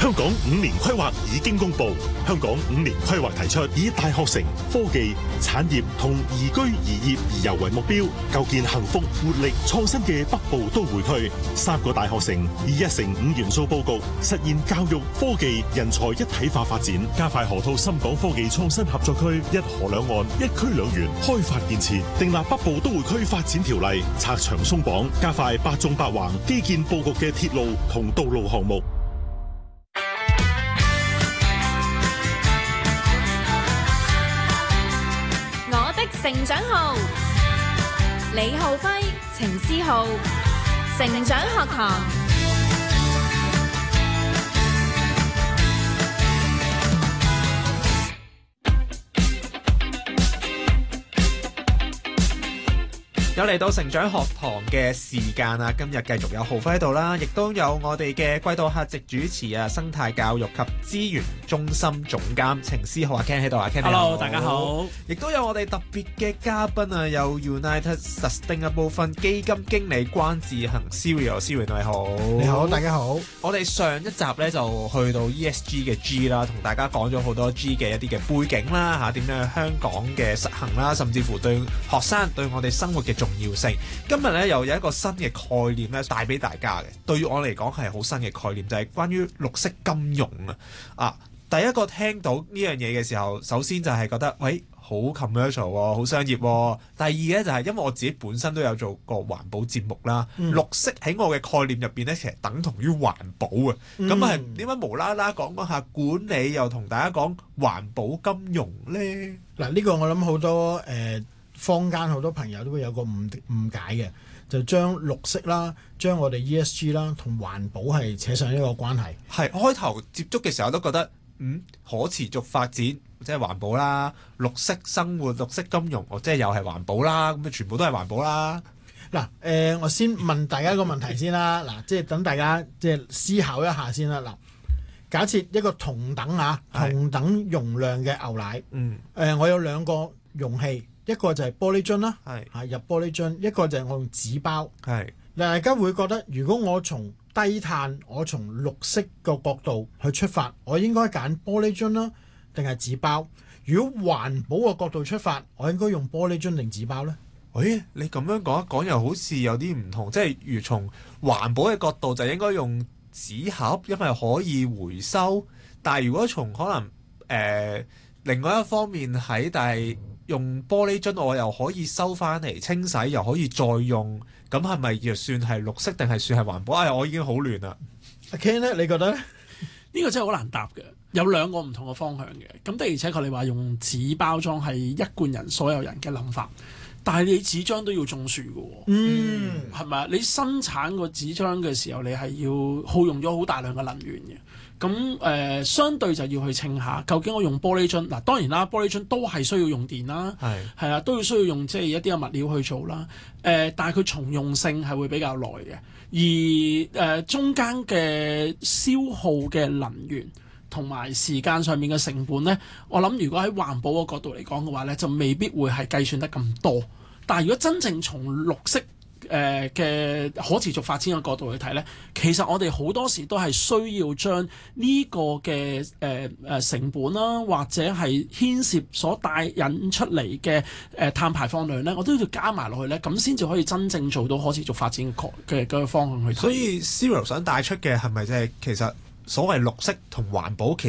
香港5年規劃已經公布，香港5年規劃提出以大學城、科技、產業同宜居宜業宜遊為目標，構建幸福、活力、創新嘅北部都會區。3個大學城以1城5元素佈局，實現教育、科技、人才一體化發展，加快河套深港科技創新合作區，一河兩岸、一區兩園開發建設，訂立北部都會區發展條例，拆牆鬆綁，加快8縱8橫基建佈局嘅鐵路同道路項目。 我的成長號，李浩輝、程思浩，成長學堂。 有嚟到成長學堂嘅時間啊！今日繼續有浩輝喺度啦，亦都有我哋嘅季度客席主持啊，生態教育及資源中心總監程思浩阿 Ken 喺度啊 ，Ken Hello， 大家好。亦都有我哋特別嘅嘉賓啊，有 United Sustainable Fund 基金經理關志恒 Cyril 你好。 你好，大家好。 我哋上一集咧就去到 ESG 嘅 G 啦，同大家講咗好多 G 嘅一啲嘅背景啦嚇，點樣香港嘅實行啦，甚至乎對學生對我哋生活嘅重要性。今日咧又有一個新嘅概念咧帶俾大家嘅，對於我嚟講係好新嘅概念，就係關於綠色金融啊！第一個聽到呢樣嘢嘅時候，首先就係覺得喂，好 commercial 喎，好商業喎。第二咧就係因為我自己本身都有做過環保節目啦，綠色喺我嘅概念入邊咧，其實等同於環保啊。咁係點解無啦啦講下管理，又同大家講環保金融咧？ 嗱，呢個我諗好多坊間好多朋友都會有個誤解嘅，就將綠色啦，將我哋 ESG 啦同環保係扯上一個關係。 係開頭接觸嘅時候都覺得可持續發展即係環保啦，綠色生活、綠色金融，即係又係環保啦，咁全部都係環保啦。 嗱，我先問大家一個問題先啦，嗱，即係等大家即係思考一下先啦。嗱，假設一個同等容量嘅牛奶，我有2個容器。一個就係玻璃樽啦，入玻璃樽；一個就係我用紙包。大家會覺得，如果我從低碳、我從綠色個角度去出發，我應該揀玻璃樽啦，定係紙包？如果環保個角度出發，我應該用玻璃樽定紙包呢？ 你咁樣講一講，又好似有啲唔同。即係如從環保嘅角度，就應該用紙盒，因為可以回收。但係如果從可能另外一方面但係用玻璃樽，我又可以收翻嚟清洗，又可以再用，咁係咪又算係綠色定係算係環保？我已經好亂啦。 阿 Ken 咧，你覺得咧？ 呢個真係好難答嘅，有2個唔同嘅方向嘅。咁的而且確，你話用紙包裝係一貫人所有人嘅諗法，但係你紙張都要種樹嘅，係咪啊？你生產個紙張嘅時候，你係要耗用咗好大量嘅能源嘅。咁相對就要去稱下，究竟我用玻璃樽嗱，當然啦，玻璃樽都係需要用電啦，係啊，都要需要用即係一啲嘅物料去做啦。但係佢重用性係會比較耐嘅，而中間嘅消耗嘅能源同埋時間上面嘅成本咧，我諗如果喺環保嘅角度嚟講嘅話咧，就未必會係計算得咁多。但係如果真正從綠色嘅可持續發展嘅角度去睇呢，其實我哋好多時都係需要將呢個嘅成本啦，或者係牽涉所帶引出嚟嘅碳排放量呢，我都要加埋落去呢，咁先至可以真正做到可持續發展嘅方向去睇。 所以 Cyril 想帶出嘅係咪即係其實所謂綠色同環保